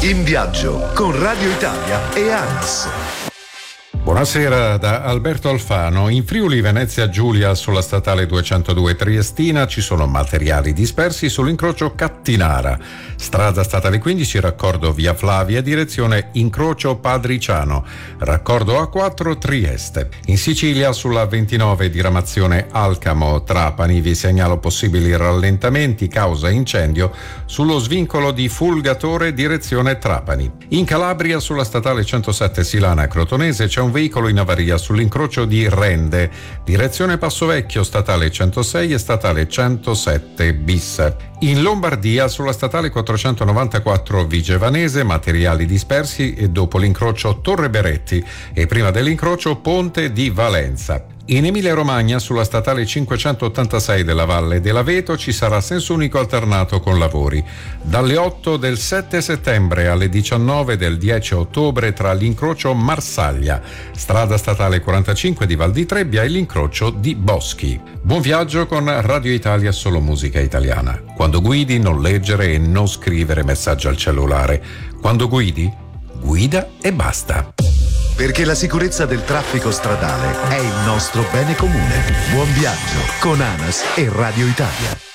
In viaggio con Radio Italia e ANAS. Buonasera da Alberto Alfano. In Friuli Venezia Giulia sulla statale 202 Triestina ci sono materiali dispersi sull'incrocio Cattinara. Strada statale 15 raccordo via Flavia direzione incrocio Padriciano. Raccordo A4 Trieste. In Sicilia sulla 29 diramazione Alcamo Trapani vi segnalo possibili rallentamenti causa incendio sullo svincolo di Fulgatore direzione Trapani. In Calabria sulla statale 107 Silana Crotonese c'è un veicolo in avaria sull'incrocio di Rende, direzione Passovecchio, statale 106 e statale 107 bis. In Lombardia sulla statale 494 Vigevanese, materiali dispersi e dopo l'incrocio Torre Beretti e prima dell'incrocio Ponte di Valenza. In Emilia-Romagna sulla statale 586 della Valle dell'Aveto ci sarà senso unico alternato con lavori. Dalle 8 del 7 settembre alle 19 del 10 ottobre tra l'incrocio Marsaglia, strada statale 45 di Val di Trebbia e l'incrocio di Boschi. Buon viaggio con Radio Italia Solo Musica Italiana. Quando guidi non leggere e non scrivere messaggi al cellulare. Quando guidi, guida e basta. Perché la sicurezza del traffico stradale è il nostro bene comune. Buon viaggio con ANAS e Radio Italia.